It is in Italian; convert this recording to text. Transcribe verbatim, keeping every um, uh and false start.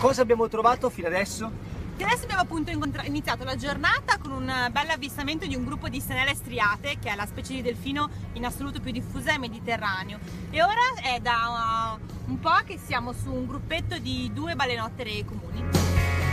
Cosa abbiamo trovato fino adesso? E adesso abbiamo appunto iniziato la giornata con un bel avvistamento di un gruppo di stenelle striate, che è la specie di delfino in assoluto più diffusa nel Mediterraneo, e ora è da uh, un po' che siamo su un gruppetto di due balenottere comuni.